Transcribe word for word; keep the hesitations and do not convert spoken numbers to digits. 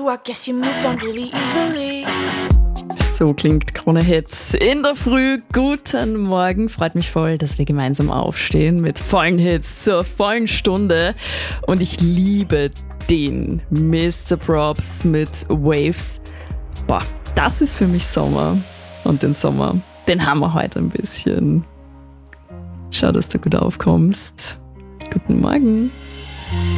you, I guess you moved on really easily. So klingt Krone Hits in der Früh. Guten Morgen. Freut mich voll, dass wir gemeinsam aufstehen mit vollen Hits zur vollen Stunde. Und ich liebe den Mister Props mit Waves. Boah, das ist für mich Sommer. Und den Sommer, den haben wir heute ein bisschen. Schau, dass du gut aufkommst. Guten Morgen.